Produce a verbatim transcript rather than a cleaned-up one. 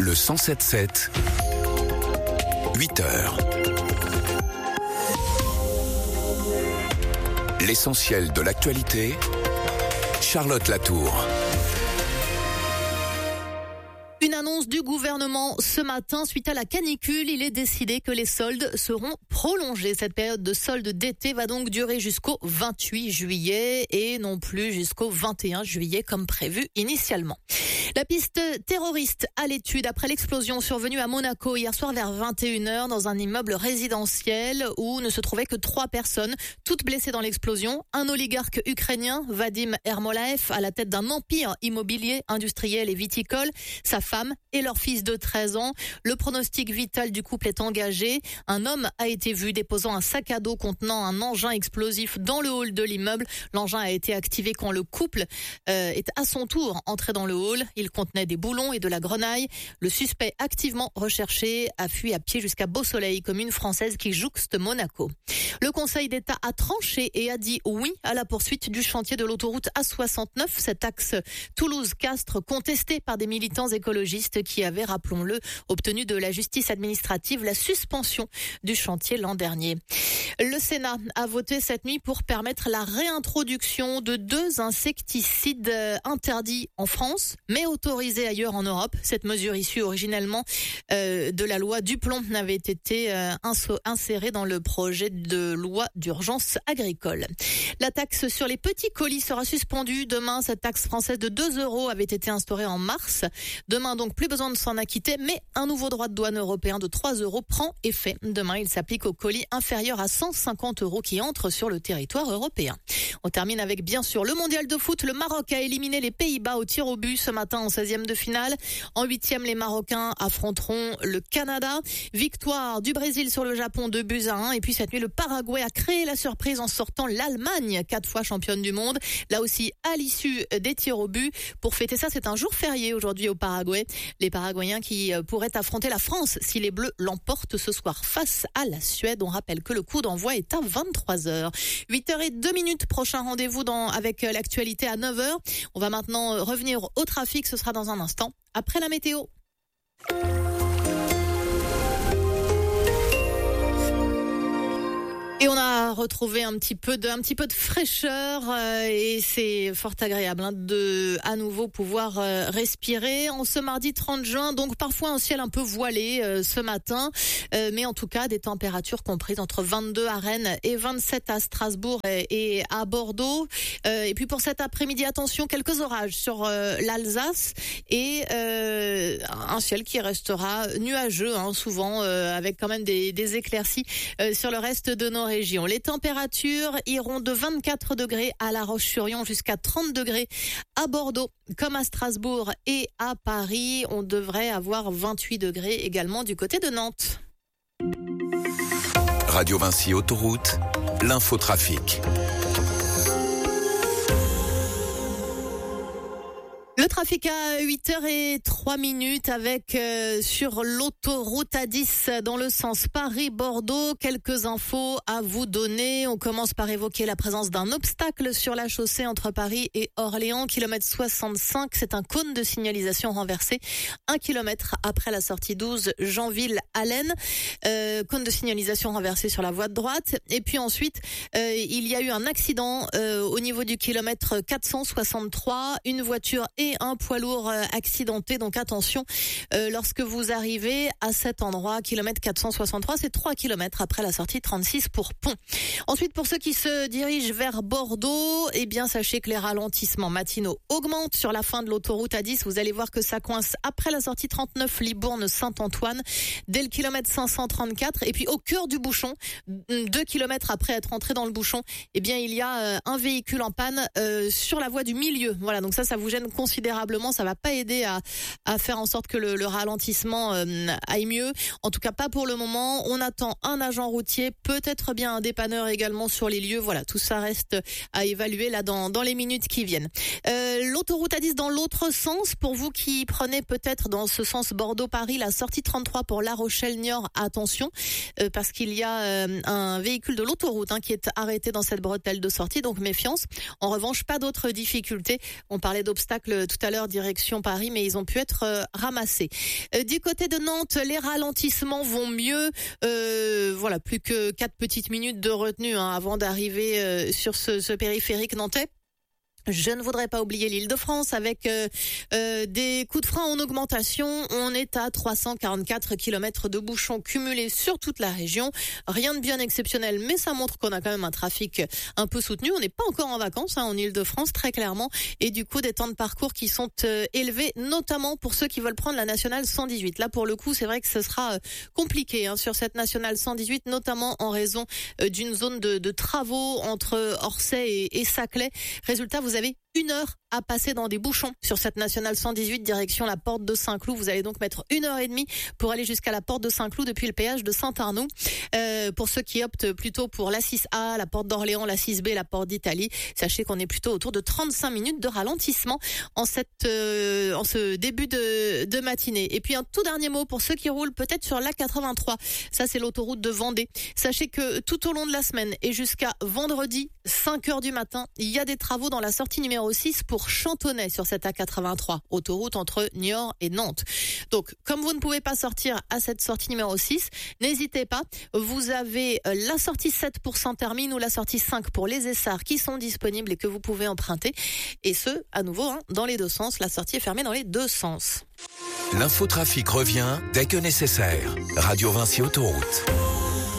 Le cent sept sept, huit heures. L'essentiel de l'actualité, Charlotte Latour. Une annonce du gouvernement ce matin suite à la canicule. Il est décidé que les soldes seront prolongés. Cette période de soldes d'été va donc durer jusqu'au vingt-huit juillet et non plus jusqu'au vingt et un juillet comme prévu initialement. La piste terroriste à l'étude après l'explosion survenue à Monaco hier soir vers vingt et une heures dans un immeuble résidentiel où ne se trouvaient que trois personnes, toutes blessées dans l'explosion. Un oligarque ukrainien, Vadim Ermolaev, à la tête d'un empire immobilier, industriel et viticole, sa femme et leur fils de treize ans. Le pronostic vital du couple est engagé. Un homme a été vu déposant un sac à dos contenant un engin explosif dans le hall de l'immeuble. L'engin a été activé quand le couple euh, est à son tour entré dans le hall. Il contenait des boulons et de la grenaille. Le suspect activement recherché a fui à pied jusqu'à Beau-Soleil, commune française qui jouxte Monaco. Le Conseil d'État a tranché et a dit oui à la poursuite du chantier de l'autoroute A soixante-neuf, cet axe Toulouse-Castres contesté par des militants écologistes qui avaient, rappelons-le, obtenu de la justice administrative la suspension du chantier l'an dernier. Le Sénat a voté cette nuit pour permettre la réintroduction de deux insecticides interdits en France, mais autorisés ailleurs en Europe. Cette mesure issue originellement euh, de la loi Duplomb avait été euh, insérée dans le projet de loi d'urgence agricole. La taxe sur les petits colis sera suspendue demain. Cette taxe française de deux euros avait été instaurée en mars. Demain, donc, plus besoin de s'en acquitter, mais un nouveau droit de douane européen de trois euros prend effet. Demain, il s'applique aux colis inférieurs à cent cinquante euros qui entrent sur le territoire européen. On termine avec, bien sûr, le mondial de foot. Le Maroc a éliminé les Pays-Bas au tir au but ce matin en seizième de finale. En huitième, les Marocains affronteront le Canada. Victoire du Brésil sur le Japon, deux buts à un. Et puis cette nuit, le Paraguay a créé la surprise en sortant l'Allemagne, quatre fois championne du monde. Là aussi, à l'issue des tirs au but. Pour fêter ça, c'est un jour férié aujourd'hui au Paraguay. Les Paraguayens qui pourraient affronter la France si les Bleus l'emportent ce soir face à la Suède. On rappelle que le coup d'envoi est à vingt-trois heures. huit heures zéro deux minutes, prochain rendez-vous dans, avec l'actualité à neuf heures. On va maintenant revenir au trafic, ce sera dans un instant, après la météo. Et on a retrouvé un petit peu de, un petit peu de fraîcheur euh, et c'est fort agréable hein, de à nouveau pouvoir euh, respirer en ce mardi trente juin. Donc parfois un ciel un peu voilé euh, ce matin, euh, mais en tout cas des températures comprises entre vingt-deux à Rennes et vingt-sept à Strasbourg et, et à Bordeaux. Euh, et puis pour cet après-midi, attention, quelques orages sur euh, l'Alsace et euh, un ciel qui restera nuageux, hein, souvent euh, avec quand même des, des éclaircies euh, sur le reste de nos régions. Les températures iront de vingt-quatre degrés à La Roche-sur-Yon jusqu'à trente degrés à Bordeaux, comme à Strasbourg et à Paris. On devrait avoir vingt-huit degrés également du côté de Nantes. Radio Vinci Autoroute, l'infotrafic. Le trafic à huit heures zéro trois minutes avec euh, sur l'autoroute A dix dans le sens Paris-Bordeaux. Quelques infos à vous donner. On commence par évoquer la présence d'un obstacle sur la chaussée entre Paris et Orléans, kilomètre soixante-cinq. C'est un cône de signalisation renversé un kilomètre après la sortie douze Jeanville-Allen. Euh, cône de signalisation renversé sur la voie de droite. Et puis ensuite, euh, il y a eu un accident euh, au niveau du kilomètre quatre cent soixante-trois. Une voiture et un poids lourd accidenté, donc attention euh, lorsque vous arrivez à cet endroit, kilomètre quatre cent soixante-trois, c'est trois kilomètres après la sortie trente-six pour Pont. Ensuite, pour ceux qui se dirigent vers Bordeaux, eh bien sachez que les ralentissements matinaux augmentent sur la fin de l'autoroute A dix. Vous allez voir que ça coince après la sortie trente-neuf Libourne-Saint-Antoine, dès le kilomètre cinq cent trente-quatre, et puis au cœur du bouchon, deux kilomètres après être entré dans le bouchon, eh bien il y a euh, un véhicule en panne euh, sur la voie du milieu. Voilà, donc ça, ça vous gêne considérablement. Considérablement, ça va pas aider à, à faire en sorte que le, le ralentissement euh, aille mieux. En tout cas, pas pour le moment. On attend un agent routier, peut-être bien un dépanneur également sur les lieux. Voilà, tout ça reste à évaluer là dans, dans les minutes qui viennent. Euh, l'autoroute A dix dans l'autre sens, pour vous qui prenez peut-être dans ce sens Bordeaux-Paris, la sortie trente-trois pour La Rochelle-Niort, attention, euh, parce qu'il y a euh, un véhicule de l'autoroute hein, qui est arrêté dans cette bretelle de sortie, donc méfiance. En revanche, pas d'autres difficultés. On parlait d'obstacles tout tout à l'heure direction Paris, mais ils ont pu être euh, ramassés. Euh, du côté de Nantes, les ralentissements vont mieux. Euh, voilà, plus que quatre petites minutes de retenue hein, avant d'arriver euh, sur ce, ce périphérique nantais. Je ne voudrais pas oublier l'Île-de-France avec euh, euh, des coups de frein en augmentation. On est à trois cent quarante-quatre kilomètres de bouchons cumulés sur toute la région. Rien de bien exceptionnel, mais ça montre qu'on a quand même un trafic un peu soutenu. On n'est pas encore en vacances hein, en Île-de-France, très clairement. Et du coup, des temps de parcours qui sont euh, élevés, notamment pour ceux qui veulent prendre la nationale cent dix-huit. Là, pour le coup, c'est vrai que ce sera euh, compliqué hein, sur cette nationale cent dix-huit, notamment en raison euh, d'une zone de, de travaux entre Orsay et, et Saclay. Résultat, vous Vous avez une heure à passer dans des bouchons sur cette nationale cent dix-huit direction la porte de Saint-Cloud. Vous allez donc mettre une heure et demie pour aller jusqu'à la porte de Saint-Cloud depuis le péage de Saint-Arnoux. Euh, pour ceux qui optent plutôt pour la six A, la porte d'Orléans, la six B, la porte d'Italie, sachez qu'on est plutôt autour de trente-cinq minutes de ralentissement en cette euh, en ce début de, de matinée. Et puis un tout dernier mot pour ceux qui roulent peut-être sur l'A quatre-vingt-trois. Ça c'est l'autoroute de Vendée. Sachez que tout au long de la semaine et jusqu'à vendredi cinq heures du matin, il y a des travaux dans la sortie numéro six pour Chantonnay sur cette A quatre-vingt-trois, autoroute entre Niort et Nantes. Donc, comme vous ne pouvez pas sortir à cette sortie numéro six, n'hésitez pas. Vous avez la sortie sept pour Saint-Hermine ou la sortie cinq pour les Essarts qui sont disponibles et que vous pouvez emprunter. Et ce, à nouveau, hein, dans les deux sens. La sortie est fermée dans les deux sens. L'infotrafic revient dès que nécessaire. Radio Vinci Autoroute.